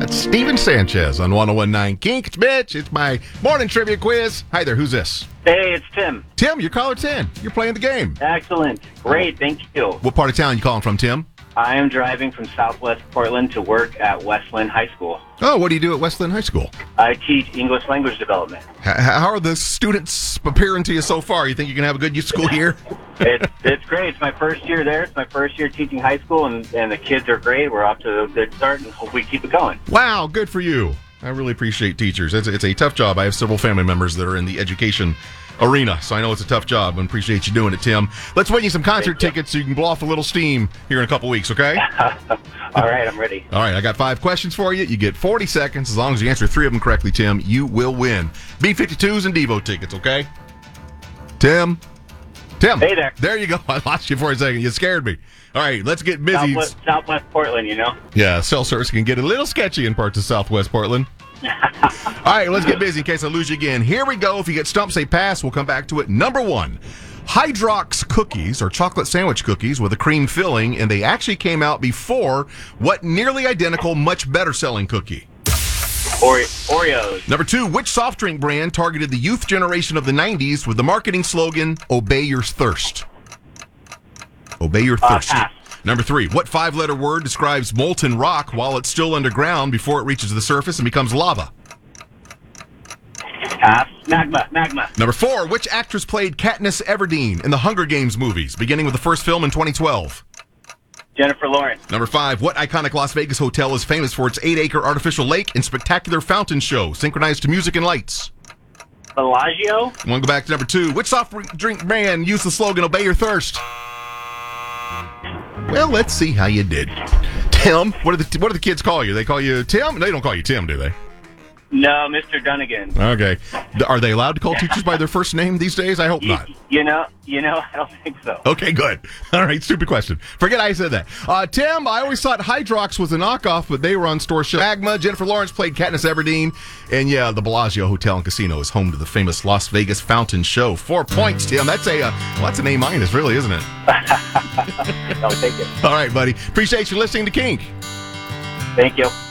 That's Steven Sanchez on 1019 Kink. It's Mitch. It's my morning trivia quiz. Hi there. Who's this? Hey, it's Tim. Tim, you're caller 10. You're playing the game. Excellent. Great. Thank you. What part of town are you calling from, Tim? I am driving from Southwest Portland to work at Westland High School. Oh, what do you do at Westland High School? I teach English language development. How are the students appearing to you so far? You think you can have a good school year? It's great. It's my first year there. It's my first year teaching high school, and the kids are great. We're off to a good start, and hope we keep it going. Wow, good for you. I really appreciate teachers. It's a tough job. I have several family members that are in the education arena, so I know it's a tough job, and appreciate you doing it, Tim. Let's win you some concert tickets so you can blow off a little steam here in a couple weeks, okay? All right, I'm ready. All right, I got 5 questions for you. You get 40 seconds. As long as you answer 3 of them correctly, Tim, you will win B-52s and Devo tickets, okay? Tim? Hey there. There you go. I lost you for a second. You scared me. All right, let's get busy. Southwest Portland, you know? Yeah, cell service can get a little sketchy in parts of Southwest Portland. All right, let's get busy in case I lose you again. Here we go. If you get stumped, say pass. We'll come back to it. Number 1, Hydrox cookies are chocolate sandwich cookies with a cream filling, and they actually came out before what nearly identical, much better selling cookie? Oreos. Number 2, which soft drink brand targeted the youth generation of the 90s with the marketing slogan, Obey Your Thirst? Obey Your Thirst. Pass. Number 3, what 5-letter word describes molten rock while it's still underground before it reaches the surface and becomes lava? Pass. Magma. Number 4, which actress played Katniss Everdeen in the Hunger Games movies, beginning with the first film in 2012? Jennifer Lawrence. Number 5, what iconic Las Vegas hotel is famous for its 8-acre artificial lake and spectacular fountain show synchronized to music and lights? Bellagio. I want to go back to number 2. Which soft drink brand used the slogan, Obey Your Thirst? Well, let's see how you did. Tim, what do the kids call you? They call you Tim? They don't call you Tim, do they? No, Mr. Dunnigan. Okay. Are they allowed to call teachers by their first name these days? I hope not. You know, I don't think so. Okay, good. All right, stupid question. Forget I said that. Tim, I always thought Hydrox was a knockoff, but they were on store shelf. Magma, Jennifer Lawrence played Katniss Everdeen, and yeah, the Bellagio Hotel and Casino is home to the famous Las Vegas Fountain Show. 4 points, Tim. That's that's an A-, really, isn't it? I'll take it. All right, buddy. Appreciate you listening to Kink. Thank you.